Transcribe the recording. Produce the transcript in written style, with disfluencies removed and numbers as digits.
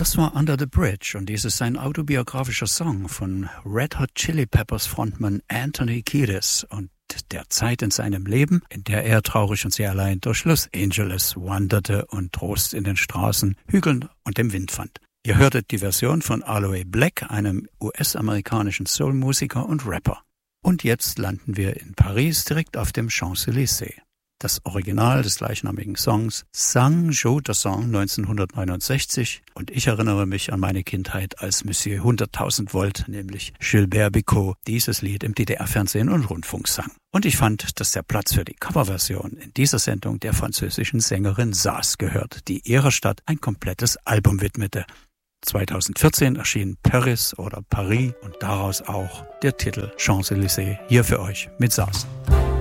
Das war Under the Bridge und dies ist ein autobiografischer Song von Red Hot Chili Peppers Frontmann Anthony Kiedis und der Zeit in seinem Leben, in der er traurig und sehr allein durch Los Angeles wanderte und Trost in den Straßen, Hügeln und dem Wind fand. Ihr hörtet die Version von Aloe Black, einem US-amerikanischen Soul-Musiker und Rapper. Und jetzt landen wir in Paris direkt auf dem Champs-Élysées. Das Original des gleichnamigen Songs sang Joe Dassin 1969 und ich erinnere mich an meine Kindheit, als Monsieur 100.000 Volt, nämlich Gilbert Bécaud, dieses Lied im DDR-Fernsehen und Rundfunk sang. Und ich fand, dass der Platz für die Coverversion in dieser Sendung der französischen Sängerin Sass gehört, die ihrer Stadt ein komplettes Album widmete. 2014 erschien Paris oder Paris und daraus auch der Titel Champs-Élysées hier für euch mit Sass.